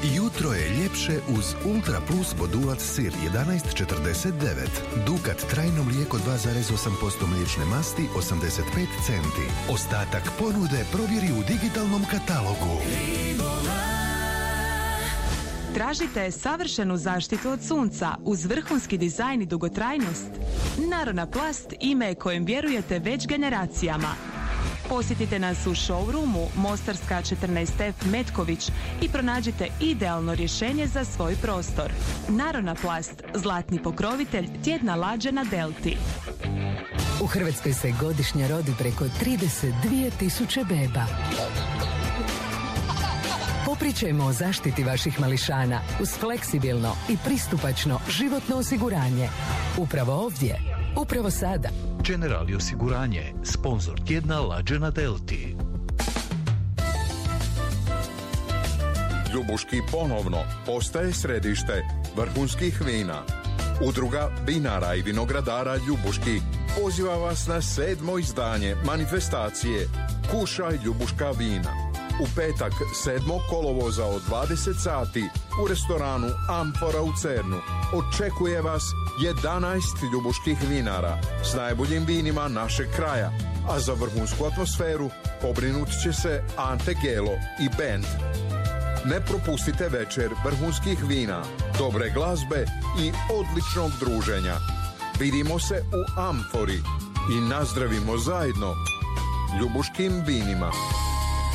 Jutro je ljepše uz Ultra Plus bodulac sir 11,49. Dukat trajno mlijeko 2,8% mliječne masti 85 centi. Ostatak ponude provjeri u digitalnom katalogu. Tražite savršenu zaštitu od sunca uz vrhunski dizajn i dugotrajnost? Narona Plast ime kojem vjerujete već generacijama. Posjetite nas u showroomu Mostarska 14F Metković i pronađite idealno rješenje za svoj prostor. Narona Plast, zlatni pokrovitelj tjedna lađe na Delti. U Hrvatskoj se godišnje rodi preko 32.000 beba. Popričajmo o zaštiti vaših mališana uz fleksibilno i pristupačno životno osiguranje. Upravo ovdje, upravo sada. Generali osiguranje, sponzor tjedna lađe na Delti. Ljubuški ponovno postaje središte vrhunskih vina. Udruga vinara i vinogradara Ljubuški poziva vas na 7. izdanje manifestacije Kušaj Ljubuška vina. U petak 7. kolovoza od 20 sati u restoranu Amfora u Cernu očekuje vas 11 ljubuških vinara s najboljim vinima našeg kraja, a za vrhunsku atmosferu pobrinut će se Ante Gelo i band. Ne propustite večer vrhunskih vina, dobre glazbe i odličnog druženja. Vidimo se u Amfori i nazdravimo zajedno ljubuškim vinima.